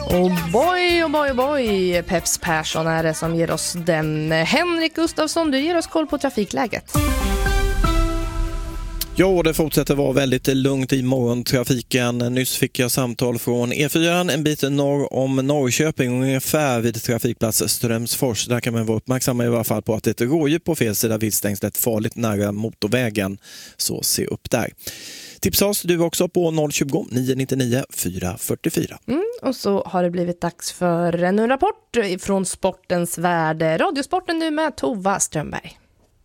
Och boy, Peps Persson är det som ger oss den. Henrik Gustafsson, du ger oss koll på trafikläget. Ja, det fortsätter vara väldigt lugnt i morgontrafiken. Nyss fick jag samtal från E4 en bit norr om Norrköping, ungefär vid trafikplats Strömsfors. Där kan man vara uppmärksamma i alla fall på att ett rådjur på fel sida viltstängslet farligt nära motorvägen. Så se upp där. Tipsa oss du också på 020 999 444. Och så har det blivit dags för en rapport från sportens värld. Radiosporten nu med Tova Strömberg.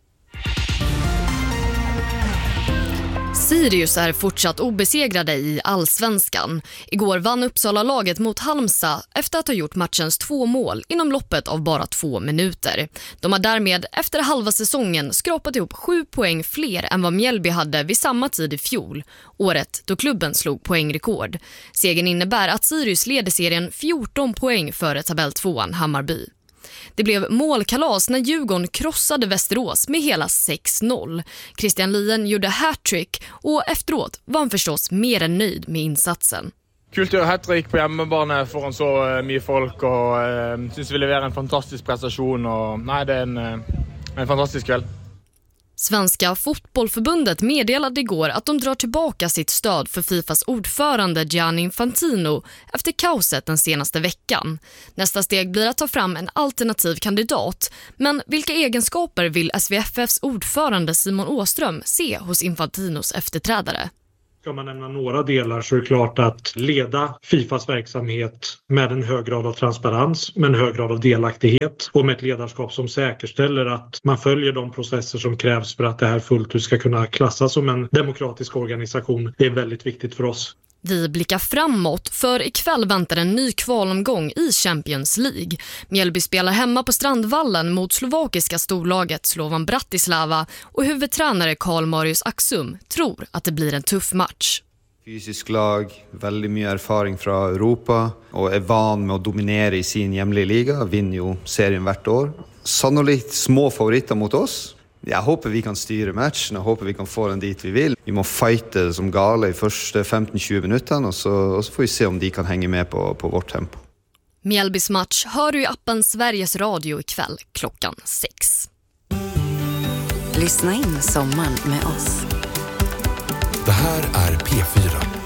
Sirius är fortsatt obesegrade i Allsvenskan. Igår vann Uppsala-laget mot Halmstad efter att ha gjort matchens 2 mål inom loppet av bara 2 minuter. De har därmed efter halva säsongen skrapat ihop 7 poäng fler än vad Mjällby hade vid samma tid i fjol, året då klubben slog poängrekord. Segern innebär att Sirius leder serien 14 poäng före tabell-2:an Hammarby. Det blev målkalas när Djurgården krossade Västerås med hela 6-0. Christian Lien gjorde hattrick och efteråt var han förstås mer än nöjd med insatsen. Kul att göra hattrick på hemmabane foran så mycket folk och syns vi levererar en fantastisk prestation och nej, det är en fantastisk kväll. Svenska fotbollförbundet meddelade igår att de drar tillbaka sitt stöd för Fifas ordförande Gianni Infantino efter kaoset den senaste veckan. Nästa steg blir att ta fram en alternativ kandidat. Men vilka egenskaper vill SVFFs ordförande Simon Åström se hos Infantinos efterträdare? Ska man nämna några delar så är det klart att leda Fifas verksamhet med en hög grad av transparens, med en hög grad av delaktighet och med ett ledarskap som säkerställer att man följer de processer som krävs för att det här fullt ut ska kunna klassas som en demokratisk organisation. Det är väldigt viktigt för oss. Vi blickar framåt, för ikväll väntar en ny kvalomgång i Champions League. Mjällby spelar hemma på Strandvallen mot slovakiska storlaget Slovan Bratislava och huvudtränare Karl Marius Axum tror att det blir en tuff match. Fysisk lag, väldigt mycket erfaring från Europa och är van med att dominera i sin hemliga liga, vinner ju serien hvert år. Sannolikt små favoriter mot oss. Jag hoppas vi kan styra matchen, jag hoppas vi kan få den dit vi vill. Vi måste fighta som gale i första 15-20 minuter och så får vi se om de kan hänga med på vårt tempo. Mjällbys match hör du i appen Sveriges Radio ikväll klockan 6. Lyssna in sommaren med oss. Det här är P4.